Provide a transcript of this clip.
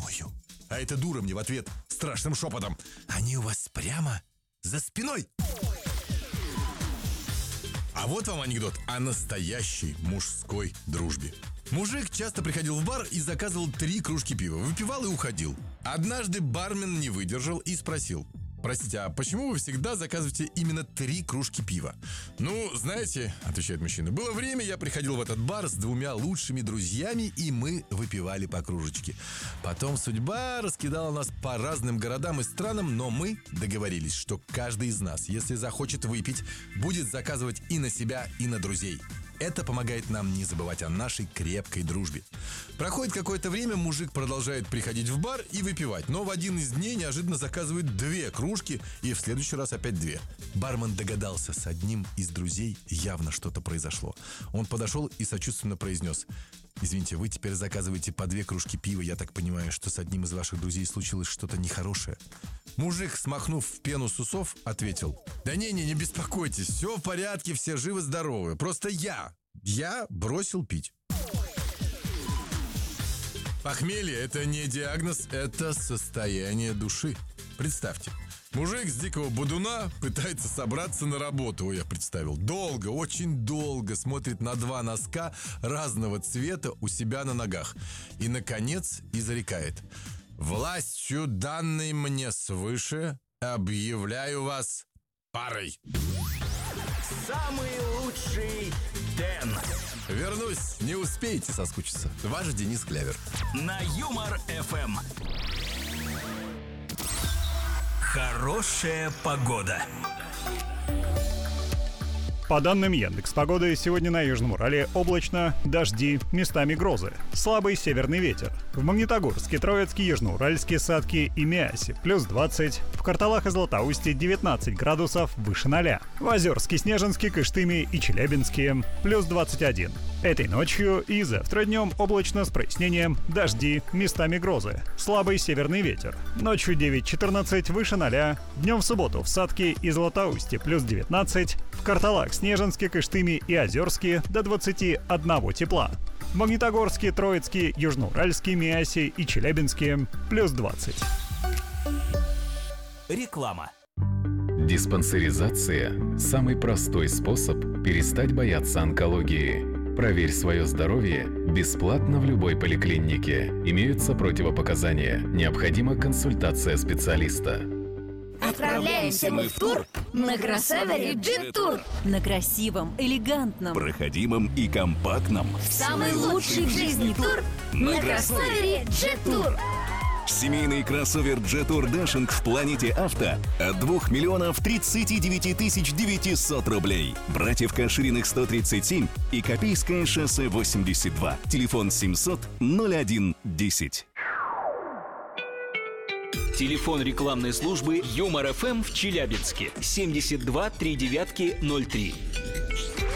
спиною. А эта дура мне в ответ страшным шепотом: они у вас прямо за спиной. А вот вам анекдот о настоящей мужской дружбе. Мужик часто приходил в бар и заказывал 3 кружки пива. Выпивал и уходил. Однажды бармен не выдержал и спросил: простите, а почему вы всегда заказываете именно 3 кружки пива? Ну, знаете, отвечает мужчина, было время, я приходил в этот бар с 2 лучшими друзьями, и мы выпивали по кружечке. Потом судьба раскидала нас по разным городам и странам, но мы договорились, что каждый из нас, если захочет выпить, будет заказывать и на себя, и на друзей. Это помогает нам не забывать о нашей крепкой дружбе. Проходит какое-то время, мужик продолжает приходить в бар и выпивать, но в один из дней неожиданно заказывает 2 кружки и в следующий раз опять 2. Бармен догадался, с одним из друзей явно что-то произошло. Он подошел и сочувственно произнес: извините, вы теперь заказываете по 2 кружки пива, я так понимаю, что с одним из ваших друзей случилось что-то нехорошее. Мужик, смахнув в пену с усов, ответил: да не беспокойтесь, все в порядке, все живы-здоровы, просто я бросил пить. Похмелье – это не диагноз, это состояние души. Представьте, мужик с дикого бодуна пытается собраться на работу. Ой, я представил. Долго, очень долго смотрит на 2 носка разного цвета у себя на ногах. И, наконец, изрекает: властью, данной мне свыше, объявляю вас парой. Самый лучший Дэн. Вернусь, не успеете соскучиться. Ваш Денис Клявер. На Юмор-ФМ. Хорошая погода. По данным Яндекс.Погоды, сегодня на Южном Урале облачно, дожди, местами грозы. Слабый северный ветер. В Магнитогорске, Троицке, Южноуральске, Сатке и Миасе плюс 20. В Карталах и Златоусте 19 градусов выше 0. В Озерске, Снежинске, Кыштыме и Челябинске плюс 21. Этой ночью и завтра днем облачно с прояснением, дожди, местами грозы. Слабый северный ветер. Ночью 9-14 выше 0. Днем в субботу в Сатке и Златоусте плюс 19. В Карталах, Снежинске, Кыштыме и Озерске до 21 тепла. В Магнитогорске, Троицке, Южноуральске, Миасе и Челябинске плюс 20. Реклама. Диспансеризация – самый простой способ перестать бояться онкологии. Проверь свое здоровье бесплатно в любой поликлинике. Имеются противопоказания. Необходима консультация специалиста. Отправляемся мы в тур на кроссовере Jet-Tour. На красивом, элегантном, Проходимом и компактном. Самый лучший в жизни тур на кроссовере Jet-Tour. Семейный кроссовер Jet-Tour Dashing в Планете Авто от 2 039 900 рублей. Братьев Кашириных 137 и Копейское шоссе 82. Телефон 700 01 10. Телефон рекламной службы Юмор-ФМ в Челябинске 72 39 03.